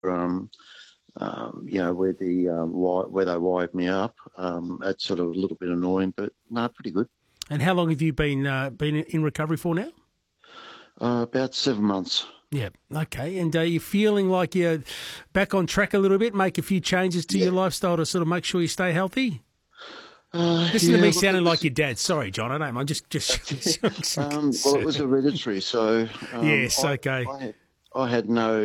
where they wired me up. That's sort of a little bit annoying, but no, pretty good. And how long have you been in recovery for now? About 7 months. Yeah, okay. And are you feeling like you're back on track a little bit, make a few changes to your lifestyle to sort of make sure you stay healthy? Listen to me sounding like your dad. Sorry, John, I don't mind. Just well, it was hereditary, so yes, okay. I had no.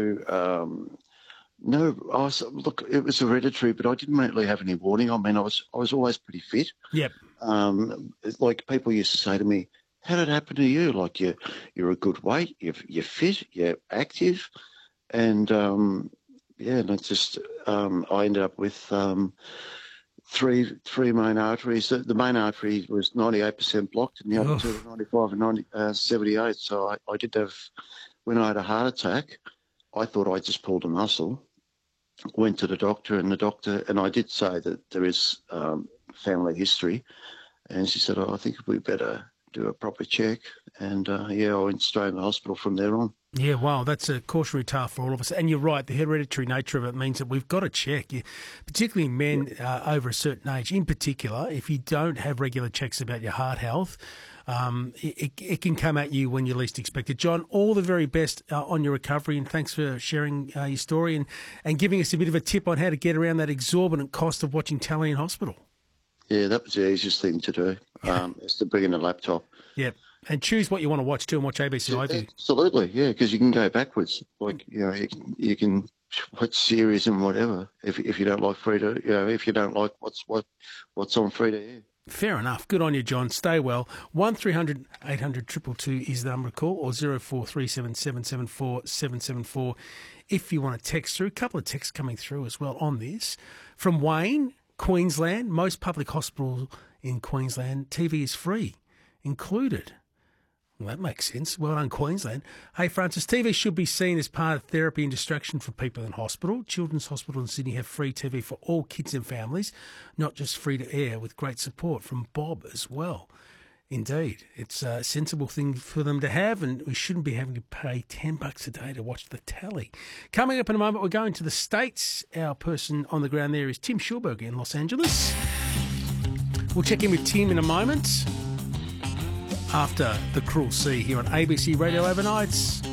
Look, it was hereditary, but I didn't really have any warning. I mean, I was always pretty fit. Yep. Like people used to say to me, "How did it happen to you? Like you're a good weight, you're fit, you're active," and and it's just I ended up with three main arteries. The main artery was 98% blocked, and the other two were 95 and 78. So I did have, when I had a heart attack, I thought I just pulled a muscle. Went to the doctor, and I did say that there is family history, and she said, "Oh, I think we better do a proper check." And I went straight to the hospital from there on. Yeah, wow, that's a cautionary tale for all of us. And you're right, the hereditary nature of it means that we've got to check, particularly men over a certain age. In particular, if you don't have regular checks about your heart health, it can come at you when you least expect it. John, all the very best on your recovery, and thanks for sharing your story and giving us a bit of a tip on how to get around that exorbitant cost of watching telly in hospital. Yeah, that was the easiest thing to do, is to bring in a laptop. Yep. And choose what you want to watch too, and watch ABC iView. Absolutely, yeah, because you can go backwards. Like you can watch series and whatever if you don't like if you don't like what's on free to air. Fair enough. Good on you, John. Stay well. 1300 800 222 is the number to call, or 0437 774 774 if you want to text through. A couple of texts coming through as well on this. From Wayne, Queensland, most public hospitals in Queensland, TV is free, included. Well, that makes sense. Well done, Queensland. Hey, Francis, TV should be seen as part of therapy and distraction for people in hospital. Children's Hospital in Sydney have free TV for all kids and families, not just free to air, with great support from Bob as well. Indeed, it's a sensible thing for them to have, and we shouldn't be having to pay $10 a day to watch the tally. Coming up in a moment, we're going to the States. Our person on the ground there is Tim Schulberg in Los Angeles. We'll check in with Tim in a moment. After The Cruel Sea here on ABC Radio Overnights.